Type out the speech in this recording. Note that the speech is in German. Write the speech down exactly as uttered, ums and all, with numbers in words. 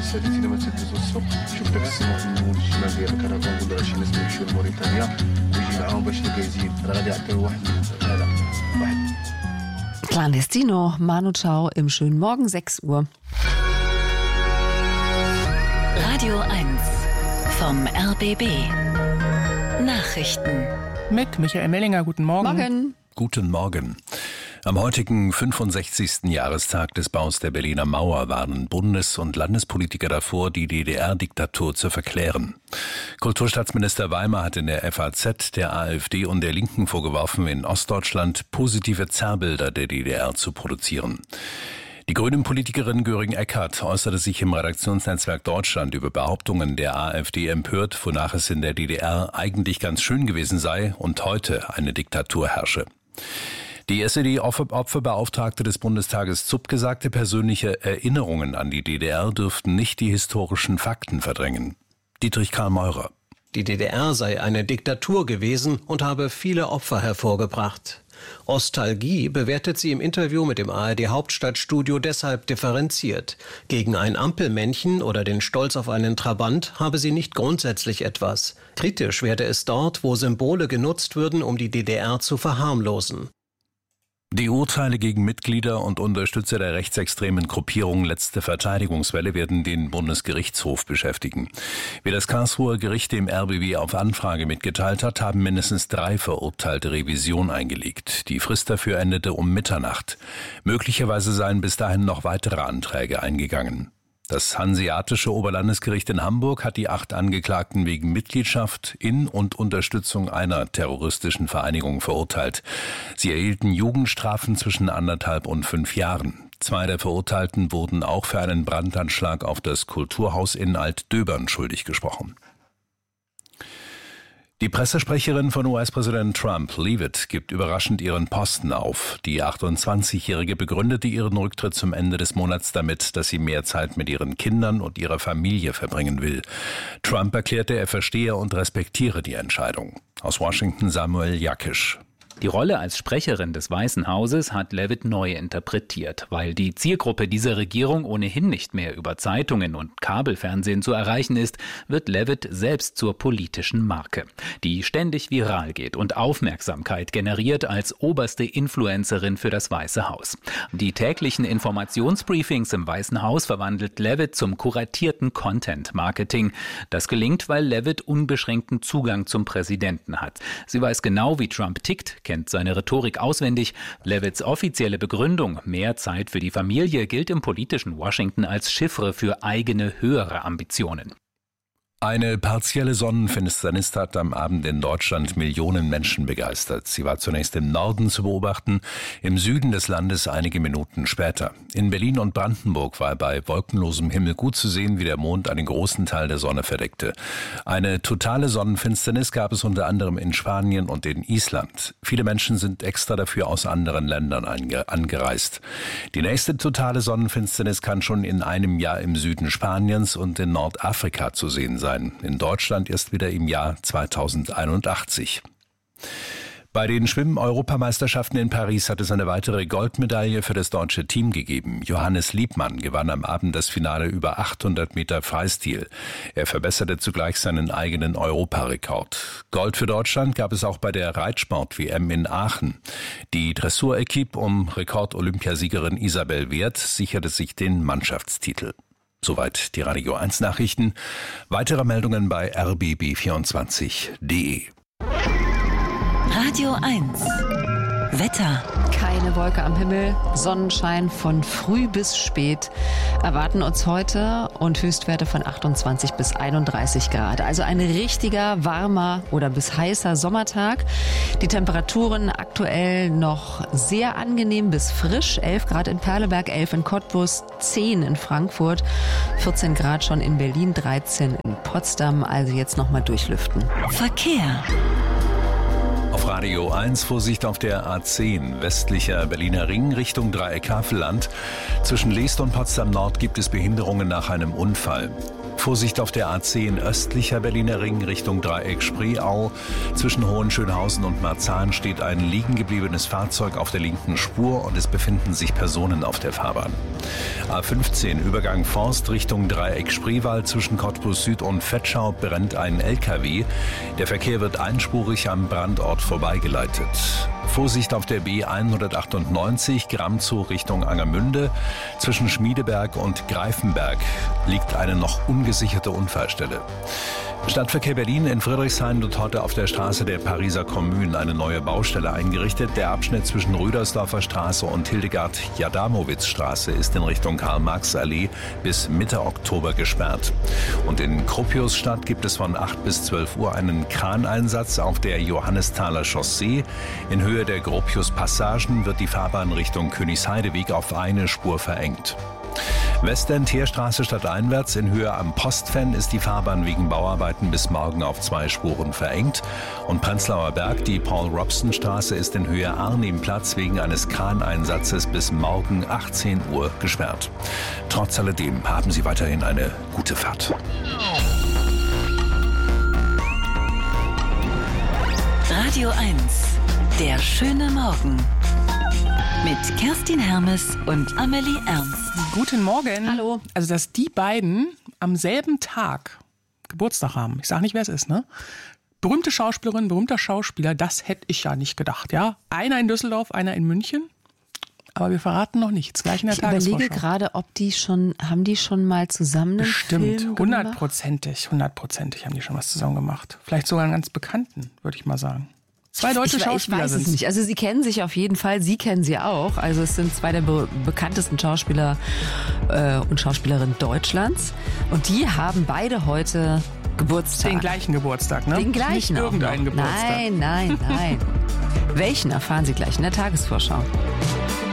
السادسين من ستة الصبح شفت السماء النور الشمال ديال الكرفان ولا شي ناس يمشيو لموريتانيا ويجي معاهم باش يجازين راه غادي يعطيو واحد هذا واحد Clandestino, Manu Chao im schönen Morgen, sechs Uhr. Radio eins vom R B B. Nachrichten. Mit Michael Mellinger, guten Morgen. Morgen. Guten Morgen. Am heutigen fünfundsechzigsten Jahrestag des Baus der Berliner Mauer warnen Bundes- und Landespolitiker davor, die D D R-Diktatur zu verklären. Kulturstaatsminister Weimar hat in der F A Z der AfD und der Linken vorgeworfen, in Ostdeutschland positive Zerrbilder der D D R zu produzieren. Die Grünen-Politikerin Göring-Eckardt äußerte sich im Redaktionsnetzwerk Deutschland über Behauptungen der AfD empört, wonach es in der D D R eigentlich ganz schön gewesen sei und heute eine Diktatur herrsche. Die S E D-Opferbeauftragte des Bundestages Zupke sagte, persönliche Erinnerungen an die D D R dürften nicht die historischen Fakten verdrängen. Dietrich Karl Meurer. Die D D R sei eine Diktatur gewesen und habe viele Opfer hervorgebracht. Ostalgie bewertet sie im Interview mit dem A R D-Hauptstadtstudio deshalb differenziert. Gegen ein Ampelmännchen oder den Stolz auf einen Trabant habe sie nicht grundsätzlich etwas. Kritisch werde es dort, wo Symbole genutzt würden, um die D D R zu verharmlosen. Die Urteile gegen Mitglieder und Unterstützer der rechtsextremen Gruppierung Letzte Verteidigungswelle werden den Bundesgerichtshof beschäftigen. Wie das Karlsruher Gericht dem R B B auf Anfrage mitgeteilt hat, haben mindestens drei Verurteilte Revision eingelegt. Die Frist dafür endete um Mitternacht. Möglicherweise seien bis dahin noch weitere Anträge eingegangen. Das Hanseatische Oberlandesgericht in Hamburg hat die acht Angeklagten wegen Mitgliedschaft in und Unterstützung einer terroristischen Vereinigung verurteilt. Sie erhielten Jugendstrafen zwischen anderthalb und fünf Jahren. Zwei der Verurteilten wurden auch für einen Brandanschlag auf das Kulturhaus in Altdöbern schuldig gesprochen. Die Pressesprecherin von U S-Präsident Trump, Leavitt, gibt überraschend ihren Posten auf. Die achtundzwanzigjährige begründete ihren Rücktritt zum Ende des Monats damit, dass sie mehr Zeit mit ihren Kindern und ihrer Familie verbringen will. Trump erklärte, er verstehe und respektiere die Entscheidung. Aus Washington Samuel Jakisch. Die Rolle als Sprecherin des Weißen Hauses hat Leavitt neu interpretiert. Weil die Zielgruppe dieser Regierung ohnehin nicht mehr über Zeitungen und Kabelfernsehen zu erreichen ist, wird Leavitt selbst zur politischen Marke, die ständig viral geht und Aufmerksamkeit generiert als oberste Influencerin für das Weiße Haus. Die täglichen Informationsbriefings im Weißen Haus verwandelt Leavitt zum kuratierten Content-Marketing. Das gelingt, weil Leavitt unbeschränkten Zugang zum Präsidenten hat. Sie weiß genau, wie Trump tickt, kennt seine Rhetorik auswendig. Leavitts offizielle Begründung, mehr Zeit für die Familie, gilt im politischen Washington als Chiffre für eigene höhere Ambitionen. Eine partielle Sonnenfinsternis hat am Abend in Deutschland Millionen Menschen begeistert. Sie war zunächst im Norden zu beobachten, im Süden des Landes einige Minuten später. In Berlin und Brandenburg war bei wolkenlosem Himmel gut zu sehen, wie der Mond einen großen Teil der Sonne verdeckte. Eine totale Sonnenfinsternis gab es unter anderem in Spanien und in Island. Viele Menschen sind extra dafür aus anderen Ländern ange- angereist. Die nächste totale Sonnenfinsternis kann schon in einem Jahr im Süden Spaniens und in Nordafrika zu sehen sein. In Deutschland erst wieder im Jahr zweitausendeinundachtzig. Bei den Schwimmen-Europameisterschaften in Paris hat es eine weitere Goldmedaille für das deutsche Team gegeben. Johannes Liebmann gewann am Abend das Finale über achthundert Meter Freistil. Er verbesserte zugleich seinen eigenen Europarekord. Gold für Deutschland gab es auch bei der Reitsport-W M in Aachen. Die Dressur-Equipe um Rekord-Olympiasiegerin Isabel Wert sicherte sich den Mannschaftstitel. Soweit die Radio eins Nachrichten. Weitere Meldungen bei r b b vierundzwanzig punkt d e. Radio eins. Wetter. Keine Wolke am Himmel, Sonnenschein von früh bis spät erwarten uns heute und Höchstwerte von achtundzwanzig bis einunddreißig Grad. Also ein richtiger warmer oder bis heißer Sommertag. Die Temperaturen aktuell noch sehr angenehm bis frisch. elf Grad in Perleberg, elf in Cottbus, zehn in Frankfurt, vierzehn Grad schon in Berlin, dreizehn in Potsdam. Also jetzt nochmal durchlüften. Verkehr. Auf Radio eins Vorsicht auf der A zehn, westlicher Berliner Ring Richtung Dreieck Havelland. Zwischen Leest und Potsdam Nord gibt es Behinderungen nach einem Unfall. Vorsicht auf der A zehn östlicher Berliner Ring Richtung Dreieck Spreeau. Zwischen Hohenschönhausen und Marzahn steht ein liegen gebliebenes Fahrzeug auf der linken Spur und es befinden sich Personen auf der Fahrbahn. A fünfzehn Übergang Forst Richtung Dreieck Spreewald. Zwischen Cottbus Süd und Vetschau brennt ein L K W. Der Verkehr wird einspurig am Brandort vorbeigeleitet. Vorsicht auf der B hundertachtundneunzig Gramzow Richtung Angermünde. Zwischen Schmiedeberg und Greifenberg liegt eine noch ungesicherte Unfallstelle. Stadtverkehr Berlin in Friedrichshain wird heute auf der Straße der Pariser Kommune eine neue Baustelle eingerichtet. Der Abschnitt zwischen Rüdersdorfer Straße und Hildegard-Jadamowitz-Straße ist in Richtung Karl-Marx-Allee bis Mitte Oktober gesperrt. Und in Gropiusstadt gibt es von acht bis zwölf Uhr einen Kraneinsatz auf der Johannesthaler Chaussee. In Höhe der Gropius-Passagen wird die Fahrbahn Richtung Königsheideweg auf eine Spur verengt. Westend-Heerstraße stadteinwärts in Höhe am Postfen ist die Fahrbahn wegen Bauarbeiten bis morgen auf zwei Spuren verengt. Und Prenzlauer Berg, die Paul-Robson-Straße ist in Höhe Arnimplatz wegen eines Kraneinsatzes bis morgen achtzehn Uhr gesperrt. Trotz alledem haben Sie weiterhin eine gute Fahrt. Radio eins, der schöne Morgen. Mit Kerstin Hermes und Amelie Ernst. Guten Morgen. Hallo. Also, dass die beiden am selben Tag Geburtstag haben. Ich sage nicht, wer es ist, ne? Berühmte Schauspielerin, berühmter Schauspieler, das hätte ich ja nicht gedacht, ja? Einer in Düsseldorf, einer in München. Aber wir verraten noch nichts. Gleich in der Ich Tagesvorschau. überlege gerade, ob die schon, haben die schon mal zusammen einen Bestimmt, Film hundertprozentig, hundertprozentig haben die schon was zusammen gemacht. Vielleicht sogar einen ganz bekannten, würde ich mal sagen. Zwei deutsche ich, ich Schauspieler weiß es sind's. nicht. Also sie kennen sich auf jeden Fall, Sie kennen sie auch. Also es sind zwei der be bekanntesten Schauspieler äh, und Schauspielerinnen Deutschlands. Und die haben beide heute Geburtstag. Den gleichen Geburtstag, ne? Den gleichen Nicht auch irgendeinen noch. Geburtstag. Nein, nein, nein. Welchen erfahren Sie gleich in der Tagesvorschau.